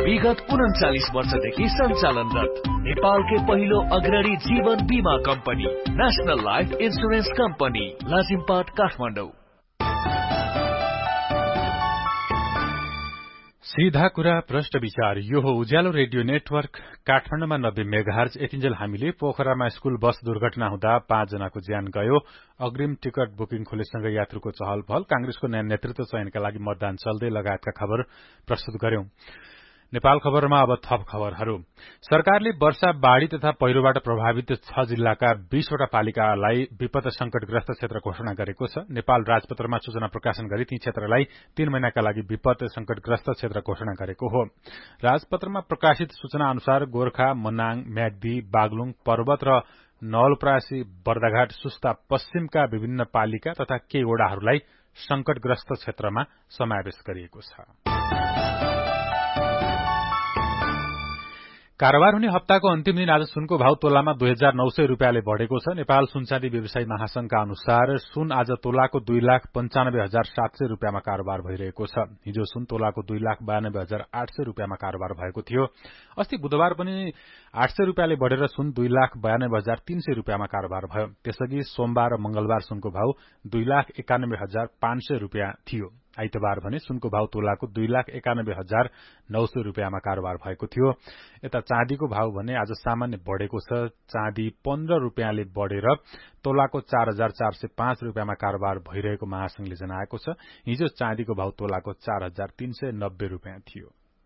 विगत 39 वर्षदेखि सञ्चालनरत नेपालकै पहिलो अग्रणी जीवन बीमा company national life insurance company Lazimpat Kathmandu. सीधा कुरा प्रश्न विचार। यो हो उज्यालो रेडियो नेटवर्क काठमाडौँमा 90 मेगाहर्ज। यतिन्जेल हामीले पोखरामा स्कूल बस दुर्घटना हुँदा 5 जनाको ज्यान गयो, अग्रिम टिकट बुकिङ खोलेसँगै यात्रुको चहल पहल, कांग्रेसको नयाँ नेतृत्व चयनका लागि मतदान चल्दै लगायतका खबर प्रस्तुत गर्यौं। नेपाल खबरमा अब थप खबरहरू। सरकारले वर्षा, बाढ़ी तथा पहिरोबाट प्रभावित 6 जिल्लाका 20 वटा पालिकालाई विपद संकटग्रस्त क्षेत्र घोषणा गरेको छ। नेपाल राजपत्रमा सूचना प्रकाशन गरी ती क्षेत्रलाई 3 महिनाका लागि विपद संकटग्रस्त क्षेत्र घोषणा गरेको हो। राजपत्रमा प्रकाशित सूचना अनुसार गोर्खा, मनाङ, म्याग्दी, बागलुङ, पर्वत र नवलपरासी, बर्दाघाट, सुस्ता पश्चिमका विभिन्न पालिका तथा केही वडाहरूलाई संकटग्रस्त क्षेत्रमा समावेश गरिएको छ। कारोबार हुने हप्ताको अन्तिम दिन आज सुनको भाव तोलामा 2900 रुपियाँले बढ़ेको छ। नेपाल सुनचाँदी व्यवसायी महासंघका अनुसार सुन आज तोलाको 2,95,700 रुपियाँमा कारोबार भइरहेको छ। हिजो सुन तोलाको 2,92,800 रुपियाँमा कारोबार भएको थियो। अस्ति बुधबार पनि 800 रुपियाँले बढ़ेर सुन 2,92,300 रुपियाँमा कारोबार भयो। त्यसअघि सोमबार र मंगलबार सुनको भाव 2,91,500 रुपियाँ थियो। आइतबार भने सुनको भाव तोलाको 2,91,900 रुपियाँमा कारोबार भएको थियो। यता चाँदीको भाव भने आज सामान्य बढ़ेको छ। चाँदी 15 रुपियाँले बढ़ेर तोलाको 4,405 रुपियाँमा कारोबार भइरहेको महासंघले जनाएको छ। हिजो चाँदीको भाव तोलाको 4,390 रुपियाँ थियो।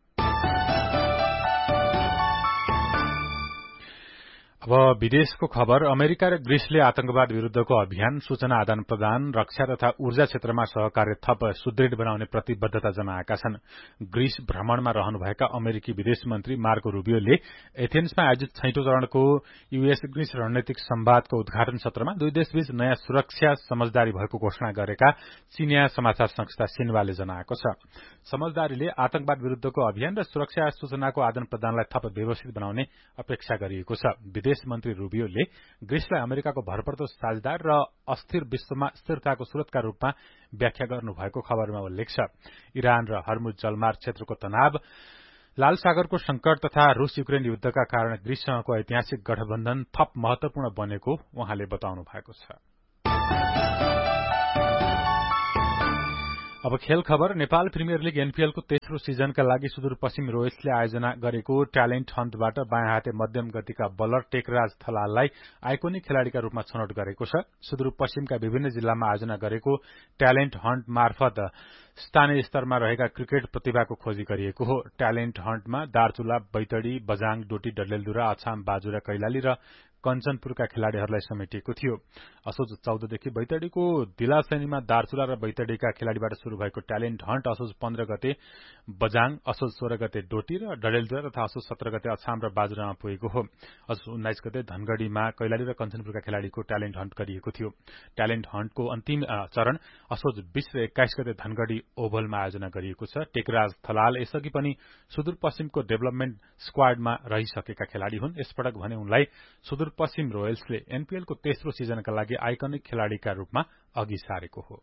अब विदेशको खबर। अमेरिका र ग्रीसले आतंकवाद विरूद्धको अभियान, सूचना आदान प्रदान, रक्षा तथा ऊर्जा क्षेत्रमा सहकार्य थप सुदृढ़ बनाउने प्रतिबद्धता जनाएका छन्। ग्रीस भ्रमणमा रहनुभएका अमेरिकी विदेश मन्त्री मार्को रूबियोले एथेन्समा आयोजित 6औं चरणको यूएस ग्रीस रणनीतिक संवादको उद्घाटन सत्रमा दुई देशबीच नयाँ सुरक्षा समझदारी भएको घोषणा गरेका चीनिया समाचार संस्था सिन्वाले जनाएको छ। समझदारीले आतंकवाद विरूद्धको अभियान र सुरक्षा सूचनाको आदान प्रदानलाई थप व्यवस्थित बनाउने अपेक्षा गरिएको छ। विदेश मन्त्री रूबियोले ग्रीसलाई अमेरिकाको भरपर्दो साझेदार र अस्थिर विश्वमा स्थिरताको स्रोतका रूपमा व्याख्या गर्नुभएको खबरमा उल्लेख छ। इरान र हर्मुज जलमार्ग क्षेत्रको तनाव, लाल सागरको संकट तथा रूस युक्रेन युद्धका कारण ग्रीससँगको ऐतिहासिक गठबन्धन थप महत्वपूर्ण बनेको उहाँले बताउनु भएको छ। अब खेल खबर। नेपाल प्रिमियर लीग एनपीएलको तेस्रो सिजनका लागि सुदूरपश्चिम रोयल्सले आयोजना गरेको ट्यालेन्ट हन्टबाट बायाँ हाते मध्यम गतिका बलर टेकराज थलाललाई आइकोनिक खेलाड़ीका रूपमा छनौट गरेको छ। सुदूरपश्चिमका विभिन्न जिल्लामा आयोजना गरेको ट्यालेन्ट हन्ट मार्फत स्थानीय स्तरमा रहेका क्रिकेट प्रतिभाको खोजी गरिएको हो। ट्यालेन्ट हन्टमा दार्चुला, बैतडी, बजाङ, डोटी, डडेलधुरा, अछाम, बाजुरा, कैलाली र कञ्चनपुरका खेलाड़ीहरूलाई समेटिएको थियो। असोज 14 देखि बैतडीको दिलासैनीमा दार्चुला र बैतडीका खेलाड़ीबाट शुरू भएको ट्यालेन्ट हन्ट असोज 15 गते बजाङ, असोज 16 गते डोटी र डडेलधुरा तथा असोज 17 गते अछाम र बाजुरामा पुगेको हो। असोज 19 गते धनगढ़ीमा कैलाली र कञ्चनपुरका खेलाड़ीको ट्यालेन्ट हन्ट गरिएको थियो। ट्यालेन्ट हन्टको अन्तिम चरण असोज 20 र 21 गते धनगढ़ी ओभलमा आयोजना गरिएको छ। टेकराज थलाल यसअघि पनि सुदूरपश्चिमको डेभलपमेन्ट स्क्वाडमा रहिसकेका खेलाड़ी हुन्। यसपटक भने उनलाई सुदूरपश्चिम रोयल्सले एनपीएलको तेस्रो सिजनका लागि आइकनिक खेलाड़ीका रूपमा अघि सारेको हो।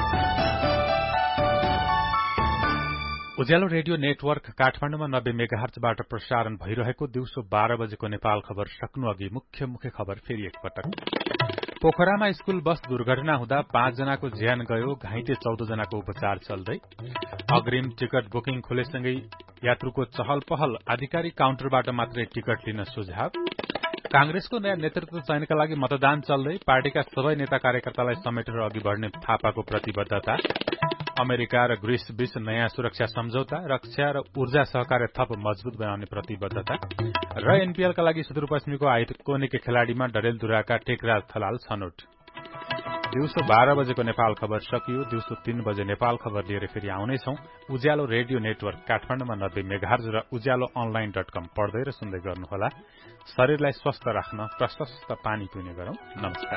उज्यालो रेडियो नेटवर्क काठमाडौँमा 90 मेगाहर्जबाट प्रसारण भइरहेको दिउँसो 12 बजेको नेपाल खबर सक्नु अघि मुख्य खबर फेरि एकपटक। पोखरामा स्कूल बस दुर्घटना हुँदा 5 जनाको ज्यान गयो, घाइते 14 जनाको उपचार चल्दै। अग्रिम टिकट बुकिङ खोलेसँगै यात्रुको चहल पहल, आधिकारिक काउन्टरबाट मात्रै टिकट लिन सुझाव। कांग्रेसको नयाँ नेतृत्व चयनका लागि मतदान चल्दै, पार्टीका सबै नेता कार्यकर्तालाई समेटेर अघि बढ़ने थापाको प्रतिबद्धता। अमेरिका र ग्रीस बीच नयाँ सुरक्षा सम्झौता, रक्षा र ऊर्जा सहकार्य थप मजबूत बनाउने प्रतिबद्धता र एनपीएलका लागि सुदूरपश्चिमको आइकोनिक खेलाड़ीमा डडेलधुराका टेकराज थलाल छनौट। दिउँसो 12 बजेको नेपाल खबर सकियो। दिउँसो 3 बजे नेपाल खबर लिएर फेरि आउनेछौं। उज्यालो रेडियो नेटवर्क काठमाडौँमा 90 मेगाहर्ज र उज्यालो online.com पढ्दै र सुन्दै गर्नुहोला। शरीरलाई स्वस्थ राख्न प्रशस्त पानी पिउने गरौं। नमस्कार।